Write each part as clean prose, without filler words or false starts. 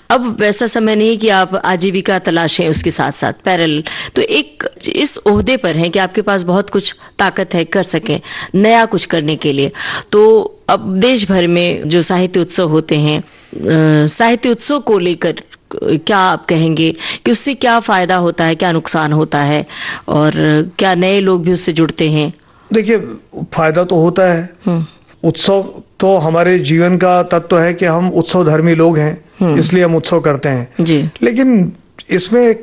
अब वैसा समय नहीं कि आप आजीविका तलाशें उसके साथ साथ पैरेलल, तो एक इस ओहदे पर हैं कि आपके पास बहुत कुछ ताकत है, कर सकें नया कुछ करने के लिए। तो अब देश भर में जो साहित्य उत्सव होते हैं, साहित्य उत्सव को लेकर क्या आप कहेंगे कि उससे क्या फायदा होता है, क्या नुकसान होता है, और क्या नए लोग भी उससे जुड़ते हैं? देखिए, फायदा तो होता है। उत्सव तो हमारे जीवन का तत्व है कि हम उत्सव धर्मी लोग हैं, इसलिए हम उत्सव करते हैं जी। लेकिन इसमें एक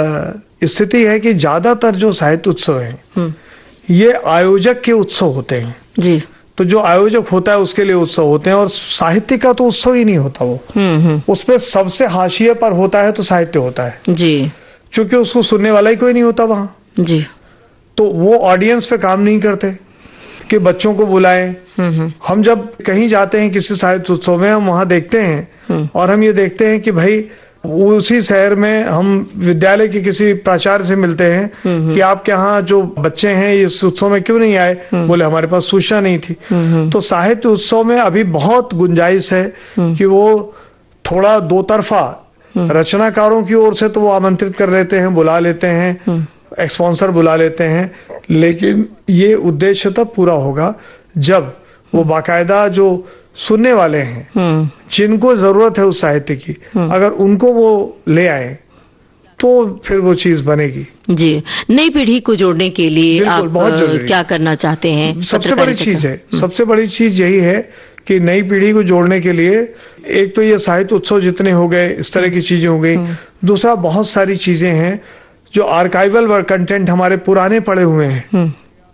स्थिति है कि ज्यादातर जो साहित्य उत्सव हैं ये आयोजक के उत्सव होते हैं जी। तो जो आयोजक होता है उसके लिए उत्सव होते हैं, और साहित्य का तो उत्सव ही नहीं होता वो। उसमें सबसे हाशिए पर होता है तो साहित्य होता है जी, क्योंकि उसको सुनने वाला ही कोई नहीं होता वहां जी। तो वो ऑडियंस पे काम नहीं करते कि बच्चों को बुलाएं। हम जब कहीं जाते हैं किसी साहित्य उत्सव में, हम वहां देखते हैं और हम ये देखते हैं कि भाई उसी शहर में हम विद्यालय के किसी प्राचार्य से मिलते हैं कि आपके यहाँ जो बच्चे हैं इस उत्सव में क्यों नहीं आए, बोले हमारे पास सूचना नहीं थी। तो साहित्य उत्सव में अभी बहुत गुंजाइश है कि वो थोड़ा दो तरफा, रचनाकारों की ओर से तो वो आमंत्रित कर लेते हैं, बुला लेते हैं, स्पॉन्सर बुला लेते हैं, लेकिन ये उद्देश्य तब पूरा होगा जब वो बाकायदा जो सुनने वाले हैं, जिनको जरूरत है उस साहित्य की, अगर उनको वो ले आए तो फिर वो चीज बनेगी। जी। नई पीढ़ी को जोड़ने के लिए आप क्या करना चाहते हैं? सबसे बड़ी चीज है, सबसे बड़ी चीज यही है कि नई पीढ़ी को जोड़ने के लिए एक तो ये साहित्य उत्सव जितने हो गए, इस तरह की चीजें हो गई। दूसरा, बहुत सारी चीजें हैं जो आर्काइवल कंटेंट हमारे पुराने पड़े हुए हैं।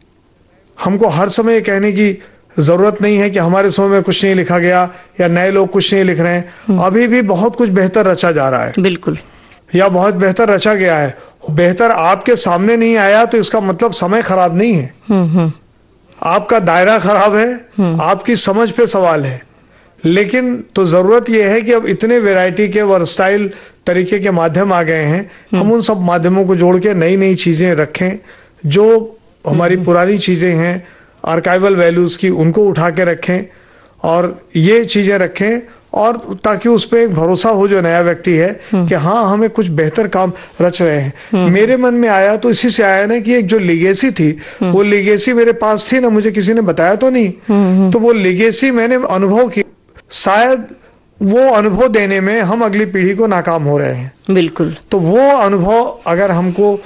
हमको हर समय कहने की जरूरत नहीं है कि हमारे समय में कुछ नहीं लिखा गया या नए लोग कुछ नहीं लिख रहे हैं। अभी भी बहुत कुछ बेहतर रचा जा रहा है। बिल्कुल। या बहुत बेहतर रचा गया है। बेहतर आपके सामने नहीं आया तो इसका मतलब समय खराब नहीं है, आपका दायरा खराब है, आपकी समझ पे सवाल है। लेकिन तो जरूरत यह है कि अब इतने वैरायटी के वर्सटाइल तरीके के माध्यम आ गए हैं, हम उन सब माध्यमों को जोड़ के नई नई चीजें रखें। जो हमारी पुरानी चीजें हैं आर्काइवल वैल्यूज की, उनको उठा के रखें और ये चीजें रखें, और ताकि उस पर एक भरोसा हो जो नया व्यक्ति है कि हाँ हमें कुछ बेहतर काम रच रहे हैं। मेरे मन में आया तो इसी से आया ना कि एक जो लीगेसी थी, वो लीगेसी मेरे पास थी ना, मुझे किसी ने बताया तो नहीं, तो वो लीगेसी मैंने अनुभव की। शायद वो अनुभव देने में हम अगली पीढ़ी को नाकाम हो रहे हैं। बिल्कुल। तो वो अनुभव अगर हमको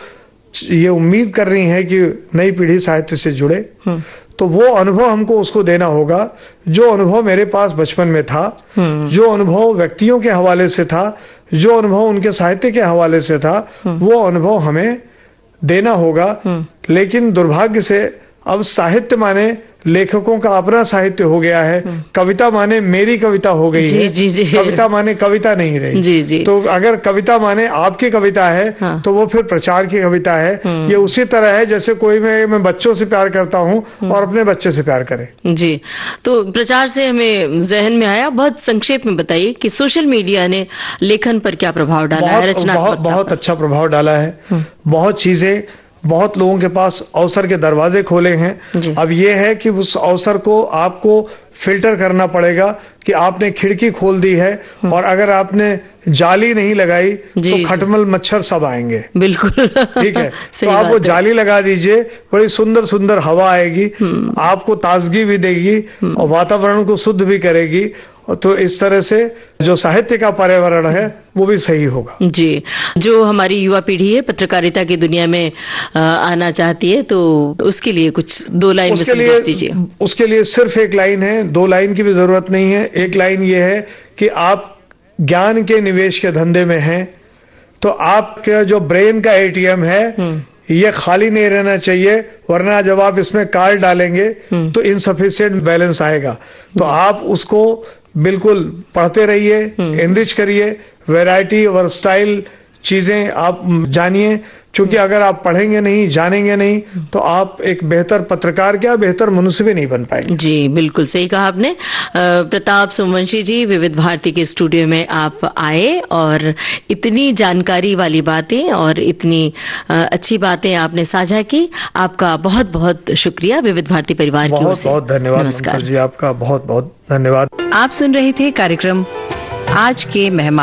ये उम्मीद कर रही है कि नई पीढ़ी साहित्य से जुड़े, तो वो अनुभव हमको उसको देना होगा जो अनुभव मेरे पास बचपन में था, जो अनुभव व्यक्तियों के हवाले से था, जो अनुभव उनके साहित्य के हवाले से था, वो अनुभव हमें देना होगा। लेकिन दुर्भाग्य से अब साहित्य माने लेखकों का अपना साहित्य हो गया है, कविता माने मेरी कविता हो गई है। जी। कविता माने कविता नहीं रही। जी। तो अगर कविता माने आपकी कविता है तो वो फिर प्रचार की कविता है। ये उसी तरह है जैसे कोई मैं बच्चों से प्यार करता हूँ और अपने बच्चे से प्यार करे। जी। तो प्रचार से हमें जहन में आया, बहुत संक्षेप में बताइए कि सोशल मीडिया ने लेखन पर क्या प्रभाव डाला है, रचनात्मकता? बहुत अच्छा प्रभाव डाला है। बहुत चीजें, बहुत लोगों के पास अवसर के दरवाजे खोले हैं। अब ये है कि उस अवसर को आपको फिल्टर करना पड़ेगा कि आपने खिड़की खोल दी है और अगर आपने जाली नहीं लगाई तो खटमल मच्छर सब आएंगे। बिल्कुल। ठीक है। तो आप वो जाली लगा दीजिए, बड़ी सुंदर सुंदर हवा आएगी, आपको ताजगी भी देगी और वातावरण को शुद्ध भी करेगी। तो इस तरह से जो साहित्य का पर्यावरण है वो भी सही होगा। जी। जो हमारी युवा पीढ़ी है पत्रकारिता की दुनिया में आना चाहती है, तो उसके लिए कुछ 2 लाइन में संदेश दीजिए। उसके लिए सिर्फ 1 लाइन है, 2 लाइन की भी जरूरत नहीं है। 1 लाइन ये है कि आप ज्ञान के निवेश के धंधे में हैं तो आपके जो ब्रेन का एटीएम है ये खाली नहीं रहना चाहिए, वरना जब आप इसमें कार्ड डालेंगे तो इनसफिशिएंट बैलेंस आएगा। तो आप उसको बिल्कुल पढ़ते रहिए, एनरिच करिए, वैरायटी और स्टाइल चीजें आप जानिए, क्योंकि अगर आप पढ़ेंगे नहीं, जानेंगे नहीं, तो आप एक बेहतर पत्रकार क्या बेहतर मनुष्य भी नहीं बन पाएंगे। जी, बिल्कुल सही कहा आपने। प्रताप सोमवंशी जी, विविध भारती के स्टूडियो में आप आए और इतनी जानकारी वाली बातें और इतनी अच्छी बातें आपने साझा की। आपका बहुत बहुत शुक्रिया विविध भारती परिवार की ओर से। बहुत बहुत धन्यवाद। नमस्कार जी, आपका बहुत बहुत धन्यवाद। आप सुन रहे थे कार्यक्रम आज के मेहमान।